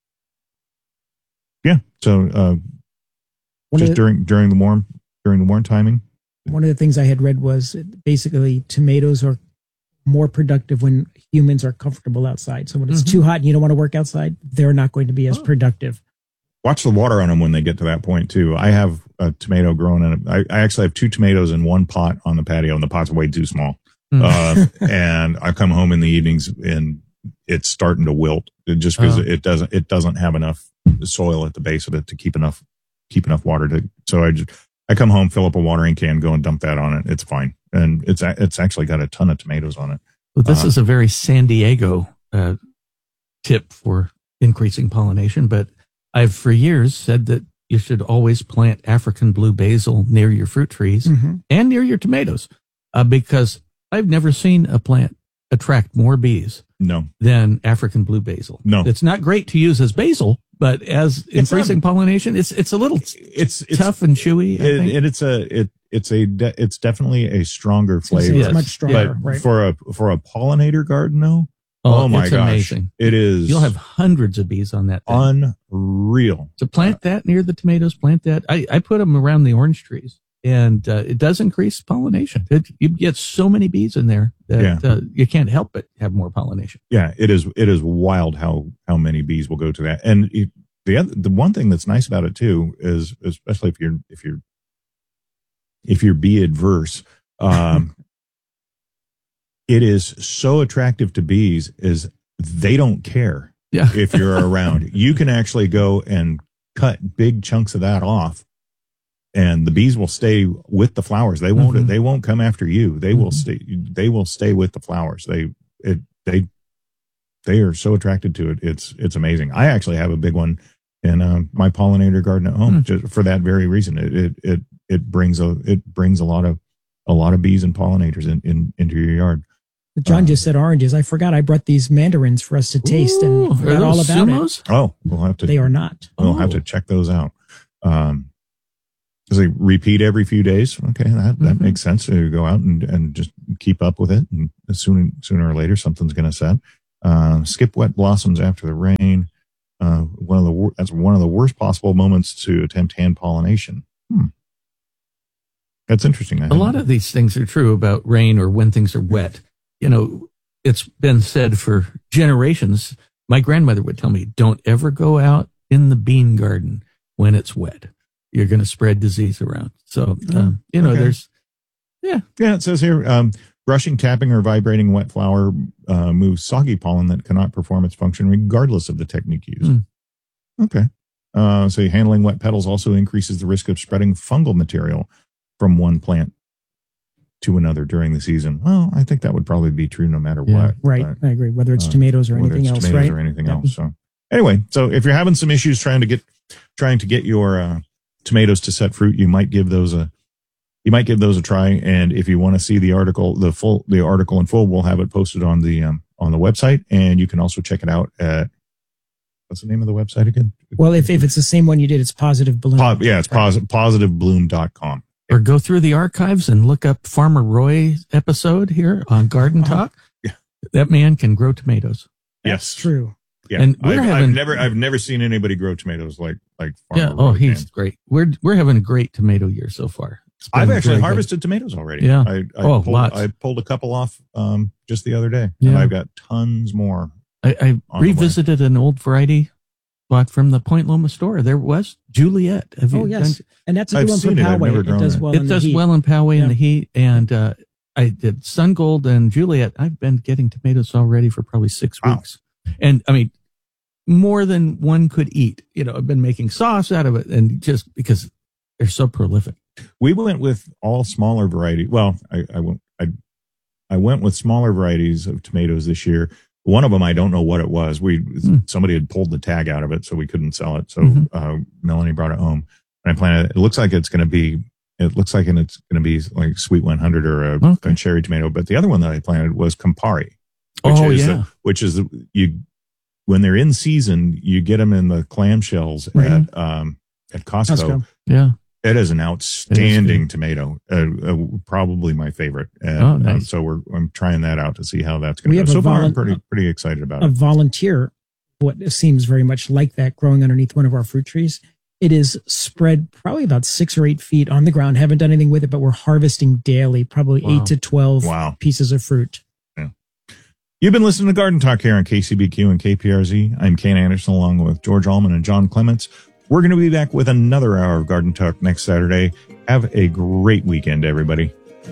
yeah, so uh, just the, during during the warm during the warm timing. One of the things I had read was basically tomatoes are more productive when humans are comfortable outside. So when it's mm-hmm. too hot and you don't want to work outside, they're not going to be as oh. productive. Watch the water on them when they get to that point too. I have a tomato growing in it. I, I actually have two tomatoes in one pot on the patio, and the pot's way too small. Mm. Uh, and I come home in the evenings and it's starting to wilt just because oh. it doesn't it doesn't have enough soil at the base of it to keep enough keep enough water to. So I just I come home, fill up a watering can, go and dump that on it. It's fine, and it's it's actually got a ton of tomatoes on it. Well, this uh, is a very San Diego uh, tip for increasing pollination, but I've for years said that you should always plant African blue basil near your fruit trees mm-hmm. and near your tomatoes, uh, because I've never seen a plant attract more bees no. than African blue basil. No, it's not great to use as basil, but as it's increasing not, pollination, it's it's a little it's, it's tough and chewy. It, and it's a it it's a de, it's definitely a stronger flavor. It's much stronger, but right? For a for a pollinator garden, though. Oh, oh my it's gosh. Amazing. It is. You'll have hundreds of bees on that thing. Unreal. So plant that near the tomatoes, plant that. I, I put them around the orange trees, and uh, it does increase pollination. It, you get so many bees in there that yeah. uh, you can't help but have more pollination. Yeah, it is. It is wild how, how many bees will go to that. And it, the other, the one thing that's nice about it too is, especially if you're, if you're, if you're bee adverse, um, it is so attractive to bees is they don't care yeah. if you're around. You can actually go and cut big chunks of that off, and the bees will stay with the flowers. They won't. Mm-hmm. They won't come after you. They mm-hmm. will stay. They will stay with the flowers. They it they they are so attracted to it. It's it's amazing. I actually have a big one in uh, my pollinator garden at home, Hmm. just for that very reason. It, it it it brings a it brings a lot of a lot of bees and pollinators in, in into your yard. John Um, just said oranges. I forgot I brought these mandarins for us to taste Ooh, and are forgot all those about sumos? it. Oh, we'll have to. They are not. We'll have Oh. to check those out. Um, Does they repeat every few days? Okay, that, that Mhm. makes sense. So you go out and, and just keep up with it, and sooner sooner or later something's going to set. Uh, skip wet blossoms after the rain. Uh, one of the wor- that's one of the worst possible moments to attempt hand pollination. Hmm. That's interesting. I A lot of these things are true about rain or when things are wet. You know, it's been said for generations. My grandmother would tell me, don't ever go out in the bean garden when it's wet. You're going to spread disease around. So, um, you know, Okay. there's, yeah. Yeah, it says here, um, brushing, tapping, or vibrating wet flower uh, moves soggy pollen that cannot perform its function regardless of the technique used. Mm. Okay. Uh, so handling wet petals also increases the risk of spreading fungal material from one plant to another during the season. Well, I think that would probably be true no matter Yeah. what. Right. but, I agree. Whether it's uh, tomatoes or whether anything it's else, tomatoes right? or anything Yeah. else. So anyway, so if you're having some issues trying to get trying to get your uh, tomatoes to set fruit, you might give those a you might give those a try. And if you want to see the article, the full the article in full, we'll have it posted on the um, on the website, and you can also check it out at what's the name of the website again? Well, if, if it's the same one you did, it's Positive Balloon. Po- yeah, it's posi- positive bloom dot com. Or go through the archives and look up Farmer Roy's episode here on Garden Talk. Yeah. That man can grow tomatoes. Yes, True. Yeah, And we're I've, I've having- never I've never seen anybody grow tomatoes like like Farmer Yeah. Oh, Roy he's can. great. We're we're having a great tomato year so far. It's been I've actually very good. harvested tomatoes already. Yeah. I, I Oh, pulled, lots. I pulled a couple off um, just the other day, and Yeah. I've got tons more. I, I on the way. revisited an old variety bought from the Point Loma store. There was Juliet. Have you Oh, yes. done- And that's a I've good one seen from it. I've Poway. never It grown does it. well it in the does heat. well in Poway in Yeah. the heat. And uh, I did Sun Gold and Juliet. I've been getting tomatoes already for probably six Wow. weeks. And I mean, more than one could eat. You know, I've been making sauce out of it, and just because they're so prolific. We went with all smaller variety. Well, I, I went I I went with smaller varieties of tomatoes this year. One of them, I don't know what it was. We Mm. somebody had pulled the tag out of it, so we couldn't sell it. So Mhm. uh, Melanie brought it home, and I planted it. It looks like it's going to be. It looks like it's going to be like Sweet one hundred or a, Okay. a cherry tomato. But the other one that I planted was Campari, which Oh, is yeah. the, which is the, you when they're in season, you get them in the clamshells Right. at um, at Costco. Costco. Yeah. It is an outstanding good. tomato, uh, uh, probably my favorite. And, Oh, nice. uh, so we're I'm trying that out to see how that's going We to go. have a So far, I'm volun- pretty pretty excited about A it. volunteer, what seems very much like that, growing underneath one of our fruit trees. It is spread probably about six or eight feet on the ground. Haven't done anything with it, but we're harvesting daily, probably Wow. eight to twelve Wow. pieces of fruit. You've been listening to Garden Talk here on K C B Q and K P R Z. I'm Ken Anderson along with George Allman and John Clements. We're going to be back with another hour of Garden Talk next Saturday. Have a great weekend, everybody.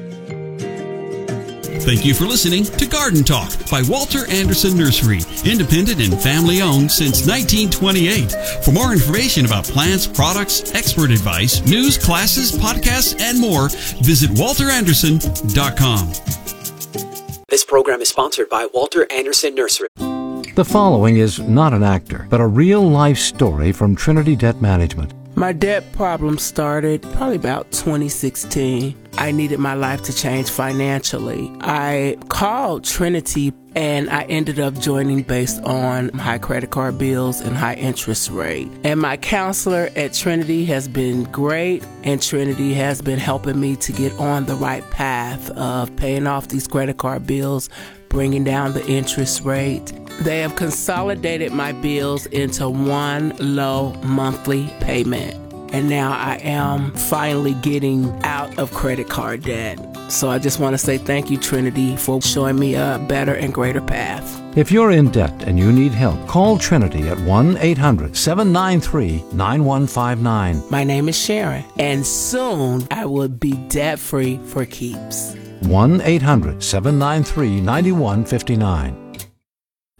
Thank you for listening to Garden Talk by Walter Anderson Nursery, independent and family owned since nineteen twenty-eight. For more information about plants, products, expert advice, news, classes, podcasts, and more, visit walter anderson dot com. This program is sponsored by Walter Anderson Nursery. The following is not an actor, but a real-life story from Trinity Debt Management. My debt problem started probably about twenty sixteen. I needed my life to change financially. I called Trinity and I ended up joining based on high credit card bills and high interest rate. And my counselor at Trinity has been great, and Trinity has been helping me to get on the right path of paying off these credit card bills, bringing down the interest rate. They have consolidated my bills into one low monthly payment. And now I am finally getting out of credit card debt. So I just want to say thank you, Trinity, for showing me a better and greater path. If you're in debt and you need help, call Trinity at one eight hundred seven nine three nine one five nine. My name is Sharon, and soon I will be debt-free for keeps. one eight hundred seven nine three nine one five nine.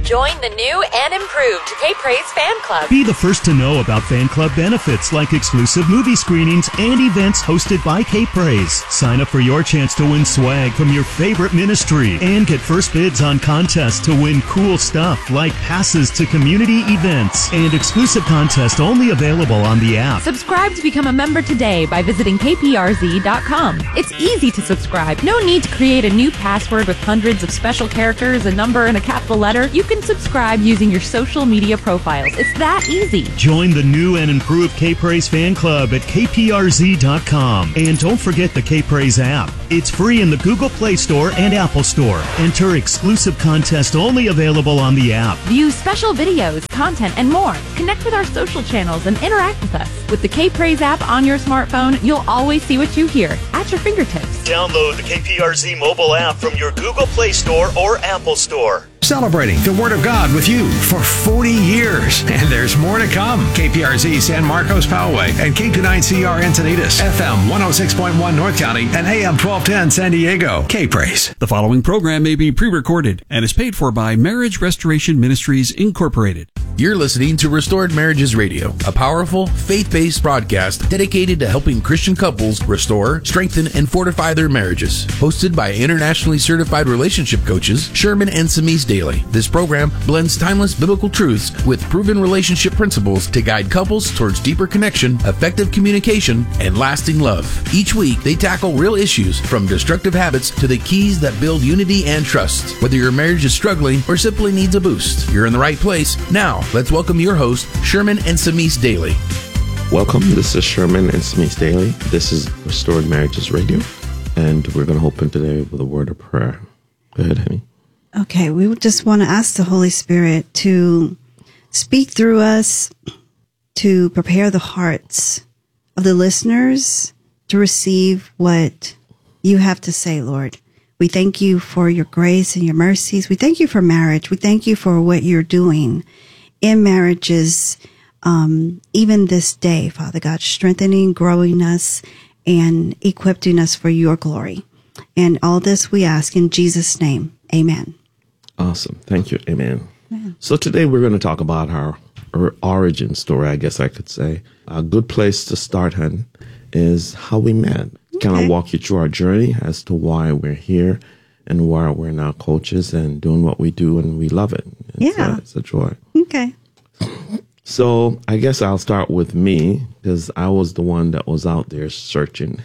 Join the new and improved K-Praise Fan Club. Be the first to know about fan club benefits like exclusive movie screenings and events hosted by K-Praise. Sign up for your chance to win swag from your favorite ministry and get first bids on contests to win cool stuff like passes to community events and exclusive contests only available on the app. Subscribe to become a member today by visiting K P R Z dot com. It's easy to subscribe. No need to create a new password with hundreds of special characters, a number, and a capital letter. You can subscribe using your social media profiles. It's that easy. Join the new and improved K-Praise fan club at K P R Z dot com. And don't forget the K-Praise app. It's free in the Google Play Store and Apple Store. Enter exclusive contest only available on the app. View special videos, content, and more. Connect with our social channels and interact with us. With the K-Praise app on your smartphone, you'll always see what you hear at your fingertips. Download the K P R Z mobile app from your Google Play Store or Apple Store. Celebrating the Word of God with you for forty years. And there's more to come. K P R Z San Marcos Poway and K twenty-nine C R Encinitas, F M one oh six point one North County, and A M twelve ten San Diego. K-Praise. The following program may be pre-recorded and is paid for by Marriage Restoration Ministries, Incorporated. You're listening to Restored Marriages Radio, a powerful, faith-based broadcast dedicated to helping Christian couples restore, strengthen, and fortify their marriages. Hosted by internationally certified relationship coaches, Sherman and Samise Daly. This program blends timeless biblical truths with proven relationship principles to guide couples towards deeper connection, effective communication, and lasting love. Each week, they tackle real issues from destructive habits to the keys that build unity and trust. Whether your marriage is struggling or simply needs a boost, you're in the right place. Now, let's welcome your host, Sherman and Samise Daly. Welcome. This is Sherman and Samise Daly. This is Restored Marriages Radio, and we're going to open today with a word of prayer. Go ahead, honey. Okay, we just want to ask the Holy Spirit to speak through us, to prepare the hearts of the listeners to receive what you have to say, Lord. We thank you for your grace and your mercies. We thank you for marriage. We thank you for what you're doing in marriages, um, even this day, Father God, strengthening, growing us, and equipping us for your glory. And all this we ask in Jesus' name. Amen. Awesome. Thank you. Amen. Amen. So today we're going to talk about our, our origin story, I guess I could say. A good place to start, hun, is how we met. Okay. Kind of walk you through our journey as to why we're here and why we're now coaches and doing what we do, and we love it. It's yeah. A, it's a joy. Okay. So I guess I'll start with me because I was the one that was out there searching.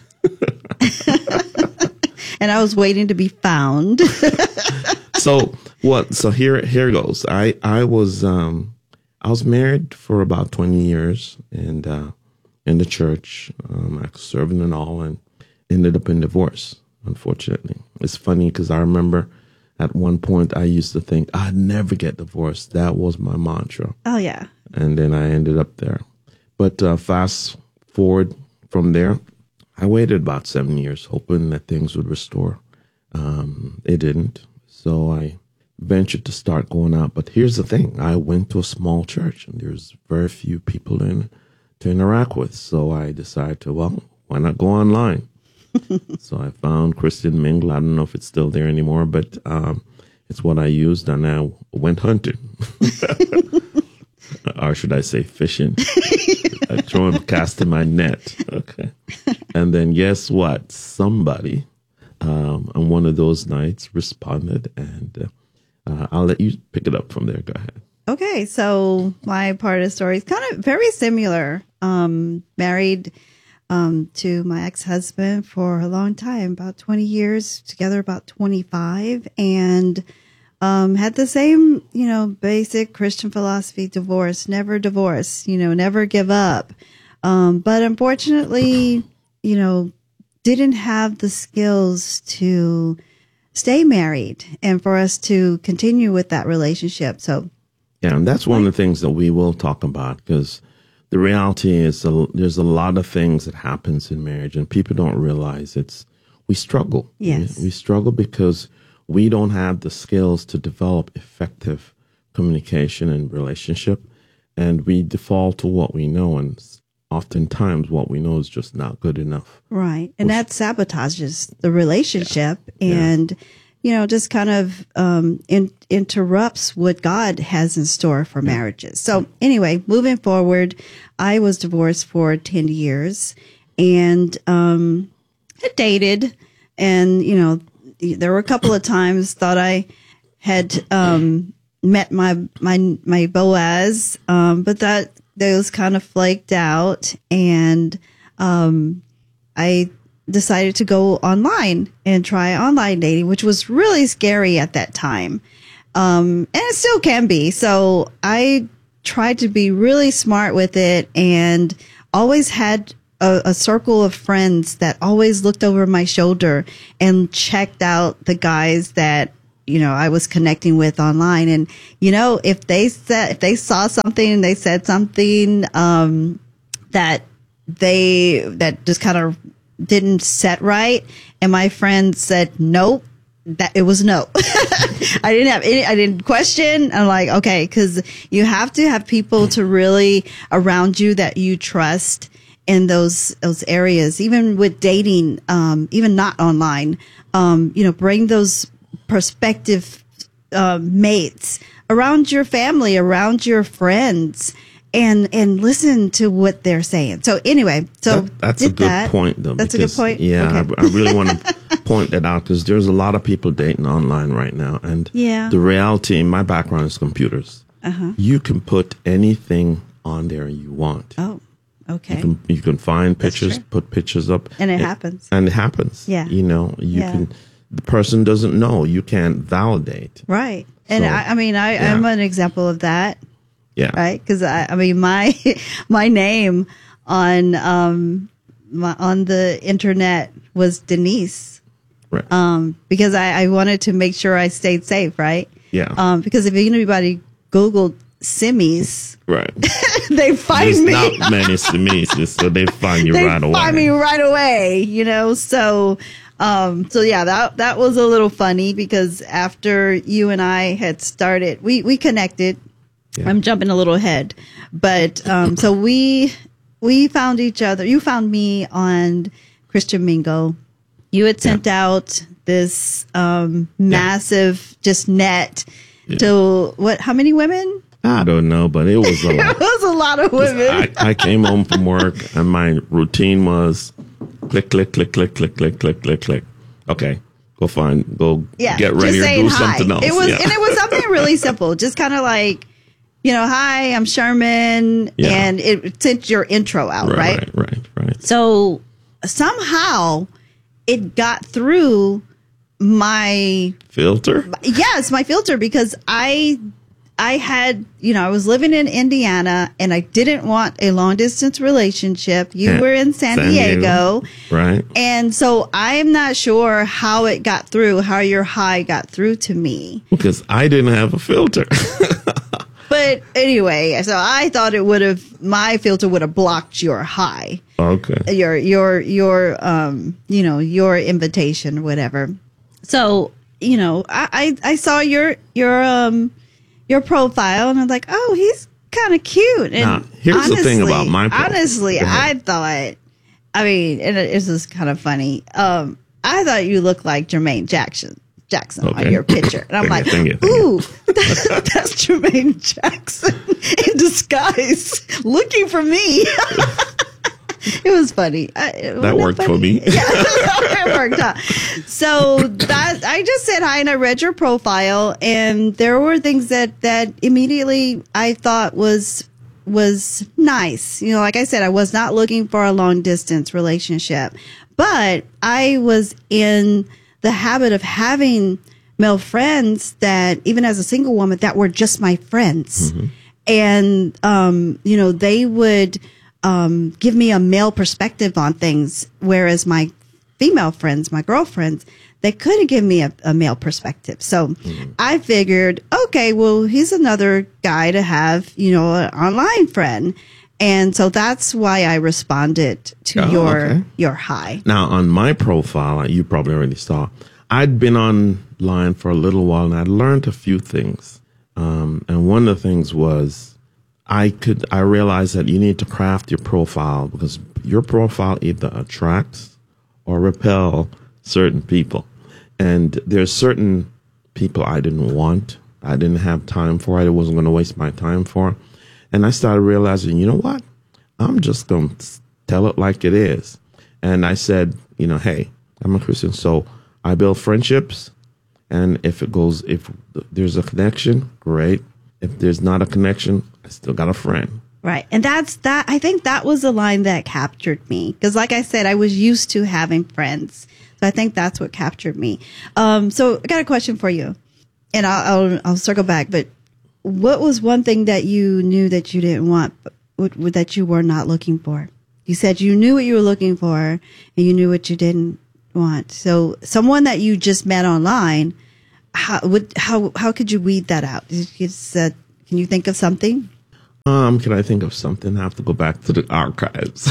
And I was waiting to be found. So what? So here, here goes. I, I was, um, I was married for about twenty years, and uh, in the church, um, I was serving and all, and ended up in divorce. Unfortunately, it's funny because I remember at one point I used to think I'd never get divorced. That was my mantra. Oh yeah. And then I ended up there. But uh, fast forward from there, I waited about seven years, hoping that things would restore. Um, it didn't. So I ventured to start going out. But here's the thing. I went to a small church, and there's very few people in to interact with. So I decided to, well, why not go online? So I found Christian Mingle. I don't know if it's still there anymore, but um, it's what I used, and I went hunting. Or should I say fishing? I throw and casting my net. Okay. And then guess what? Somebody um, on one of those nights responded, and uh, uh, I'll let you pick it up from there. Go ahead. Okay. So my part of the story is kind of very similar. Um, married um, to my ex-husband for a long time, about twenty years, together about twenty-five, and Um, had the same, you know, basic Christian philosophy, divorce, never divorce, you know, never give up. Um, but unfortunately, you know, didn't have the skills to stay married and for us to continue with that relationship. So, yeah, and that's one of the things that we will talk about, because the reality is a, there's a lot of things that happens in marriage, and people don't realize it's, we struggle. Yes. We, we struggle because we don't have the skills to develop effective communication and relationship, and we default to what we know, and oftentimes what we know is just not good enough. Right. And that sabotages the relationship. Yeah. And, you know, just kind of um, in, interrupts what God has in store for marriages. So anyway, moving forward, I was divorced for ten years and um, I dated. And, you know, there were a couple of times thought I had um, met my my my Boaz, um, but that those kind of flaked out. And um, I decided to go online and try online dating, which was really scary at that time. Um, and it still can be. So I tried to be really smart with it and always had a, a circle of friends that always looked over my shoulder and checked out the guys that, you know, I was connecting with online. And, you know, if they said, if they saw something and they said something, um, that they, that just kind of didn't set right, and my friend said nope, that it was no. I didn't have any, I didn't question. I'm like, okay, because you have to have people to really around you that you trust in those those areas, even with dating, um, even not online. Um, you know, bring those prospective uh, mates around your family, around your friends. And and listen to what they're saying. So anyway, so that, that's a good that. point, though. That's because, a good point. Yeah, okay. I, I really want to point that out because there's a lot of people dating online right now, and yeah. the reality. My background is computers. Uh-huh. You can put anything on there you want. Oh, okay. You can, you can find pictures, put pictures up, and it and, happens. And it happens. Yeah. You know, you yeah. can. The person doesn't know. You can't validate. Right. And so, I, I mean, I, yeah. I'm an example of that. Yeah. Right. Because I, I mean, my my name on um my, on the internet was Denise. Right. Um, because I, I wanted to make sure I stayed safe. Right. Yeah. Um, because if anybody Googled Simmies, right, they find There's me. not many Simmies, so they find you they right away. Find me right away. You know. So. Um, so yeah, that, that was a little funny because after you and I had started, we, we connected. Yeah. I'm jumping a little ahead, but, um, so we, we found each other. You found me on Christian Mingle. You had sent yeah. out this, um, massive yeah. just net yeah. to what, how many women? I don't know, but it was a lot. It was a lot of women. I, I came home from work and my routine was click, click, click, click, click, click, click, click, click. Okay, go find, go yeah, get ready or do hi. something else. It was, yeah. and it was something really simple, just kind of like, you know, hi, I'm Sherman, yeah. and it sent your intro out, right? Right, right, right, right. So somehow it got through my filter. Yes, my filter, because I. I had, you know, I was living in Indiana and I didn't want a long distance relationship. You yeah. were in San, San Diego. Diego. Right. And so I'm not sure how it got through, how your hi got through to me. Because I didn't have a filter. But anyway, so I thought it would have, my filter would have blocked your hi. Okay. Your, your, your, um, you know, your invitation or whatever. So, you know, I, I, I saw your, your, um, your profile and I'm like, oh, he's kind of cute. And now, here's honestly, the thing about my profile. Honestly, I thought, I mean, and it, it was kind of funny. Um, I thought you looked like Jermaine Jackson, Jackson okay. on your picture. And I'm like, thank you, thank ooh, that, that's Jermaine Jackson in disguise looking for me. It was funny. I, that worked funny? for me. Yeah, it worked out. So that I just said hi and I read your profile, and there were things that that immediately I thought was was nice. You know, like I said, I was not looking for a long distance relationship, but I was in the habit of having male friends that, even as a single woman, that were just my friends, mm-hmm. and um, you know, they would. Um, give me a male perspective on things, whereas my female friends, my girlfriends, they couldn't give me a, a male perspective. So mm-hmm. I figured, okay, well, he's another guy to have, you know, an online friend. And so that's why I responded to oh, your okay. your hi. Now, on my profile, you probably already saw, I'd been online for a little while and I'd learned a few things. Um, and one of the things was, I could, I realized that you need to craft your profile because your profile either attracts or repel certain people. And there's certain people I didn't want. I didn't have time for. I wasn't going to waste my time for. And I started realizing, you know what? I'm just going to tell it like it is. And I said, you know, hey, I'm a Christian, so I build friendships. And if it goes, if there's a connection, great. If there's not a connection, I still got a friend. Right. And that's that. I think that was the line that captured me. Because like I said, I was used to having friends. So I think that's what captured me. Um, so I got a question for you. And I'll, I'll, I'll circle back. But what was one thing that you knew that you didn't want, but that you were not looking for? You said you knew what you were looking for and you knew what you didn't want. So someone that you just met online, how would how how could you weed that out? It's, uh, can you think of something? Um, can I think of something? I have to go back to the archives.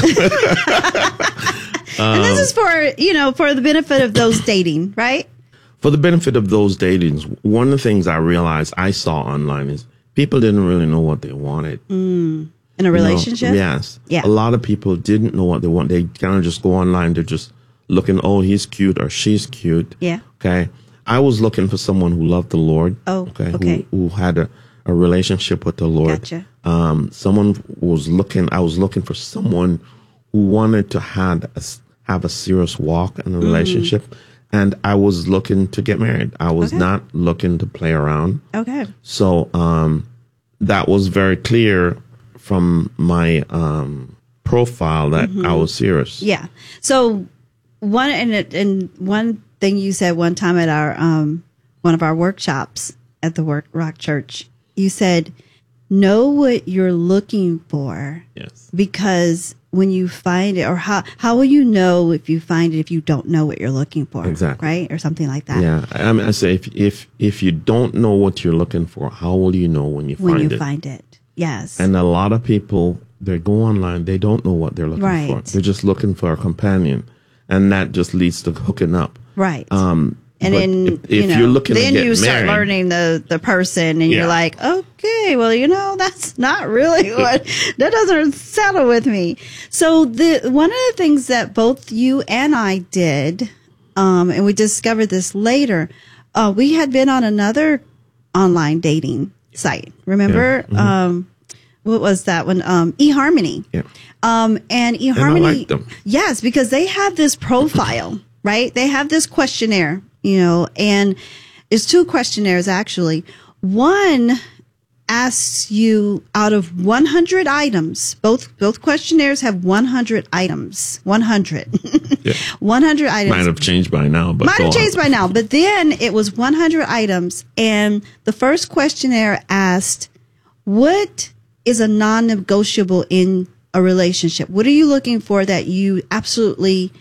um, and this is for, you know, for the benefit of those dating, right? For the benefit of those datings, one of the things I realized I saw online is people didn't really know what they wanted. Mm. In a relationship? You know, yes. Yeah. A lot of people didn't know what they want. They kind of just go online. They're just looking, oh, he's cute or she's cute. Yeah. Okay. I was looking for someone who loved the Lord. Oh, okay. okay. Who, who had a, a relationship with the Lord. Gotcha. Um, someone was looking, I was looking for someone who wanted to had a, have a serious walk in a relationship. Mm. And I was looking to get married. I was Okay. not looking to play around. Okay. So um, that was very clear from my um, profile that Mhm. I was serious. Yeah. So one and it, and one thing you said one time at our um, one of our workshops at the Work Rock Church, you said, know what you're looking for. Yes. Because when you find it, or how how will you know if you find it if you don't know what you're looking for? Exactly. Right? Or something like that. Yeah. I mean, I say if if if you don't know what you're looking for, how will you know when you When find you it? find it. Yes. And a lot of people, they go online, they don't know what they're looking Right. for. They're just looking for a companion, and that just leads to hooking up. Right. Um, And but then, if, if you know, you're looking then to get you start married, learning the, the person and Yeah. you're like, okay, well, you know, that's not really what, that doesn't settle with me. So the, one of the things that both you and I did, um, and we discovered this later, uh, we had been on another online dating site. Remember? Yeah. Mhm. Um, what was that one? Um, eHarmony. Yeah. Um, and And I eHarmony, like them. yes, because they have this profile, right? They have this questionnaire, you know, and it's two questionnaires actually. One asks you out of one hundred items, both, both questionnaires have one hundred items, one hundred, Yeah. one hundred items. Might have changed by now, but Might go have on. changed by now, but then it was one hundred items. And the first questionnaire asked, what is a non-negotiable in a relationship? What are you looking for that you absolutely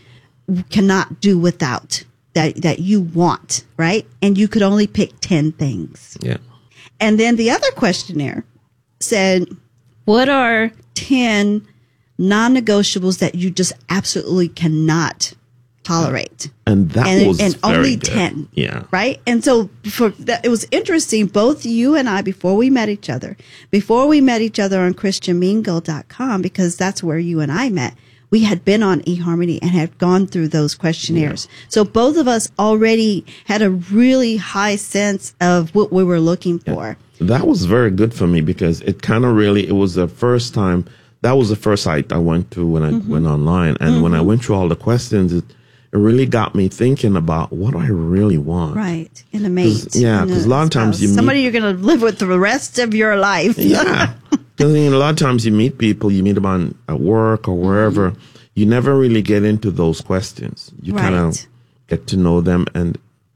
cannot do without, that, that you want, right? And you could only pick ten things. Yeah. And then the other questionnaire said, what are ten non-negotiables that you just absolutely cannot tolerate? And that and, was and very only good. ten. Yeah. Right? And so for that, it was interesting, both you and I, before we met each other, before we met each other on Christian Mingle dot com, because that's where you and I met, we had been on eHarmony and had gone through those questionnaires. So both of us already had a really high sense of what we were looking for. That was very good for me because it kind of really, it was the first time, that was the first site I went to when I Mm-hmm. went online. And when I went through all the questions, it, it really got me thinking about what do I really want. Right. In a mate. 'Cause- yeah, in 'cause a lot of times spouse. you meet- somebody you're going to live with the rest of your life. Yeah. Because a lot of times you meet people, you meet them on at work or wherever, you never really get into those questions. You kind Right. of get to know them and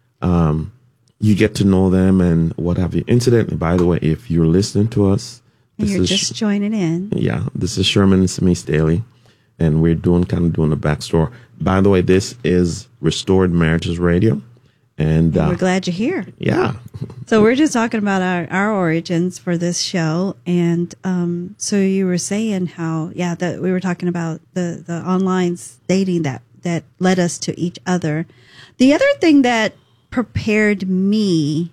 um, you get to know them and what have you. Incidentally, by the way, if you're listening to us, And this you're is just joining in. yeah, this is Sherman and Samice Daly, and we're doing kind of doing a backstory. By the way, this is Restored Marriages Radio, and uh, We're glad you're here. yeah, So we're just talking about our, our origins for this show. And um, so you were saying how, yeah, that we were talking about the, the online dating that, that led us to each other. The other thing that prepared me,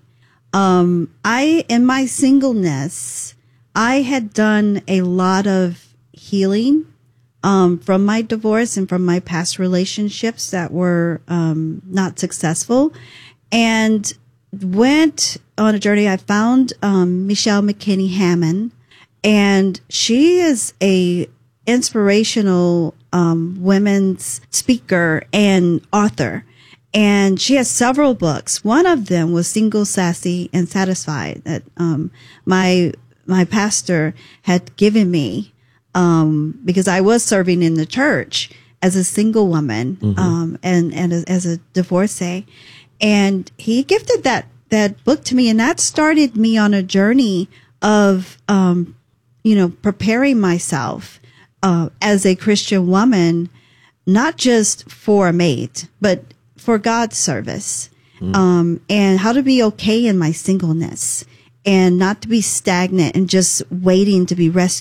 um, I, in my singleness, I had done a lot of healing um, from my divorce and from my past relationships that were um, not successful. and went on a journey. I found um, Michelle McKinney Hammond, and she is a inspirational um, women's speaker and author. And she has several books. One of them was Single, Sassy, and Satisfied that um, my my pastor had given me um, because I was serving in the church as a single woman mm-hmm. um, and and as, as a divorcee. And he gifted that that book to me, and that started me on a journey of um, you know preparing myself uh, as a Christian woman, not just for a mate, but for God's service, mm. um, and how to be okay in my singleness and not to be stagnant and just waiting to be rescued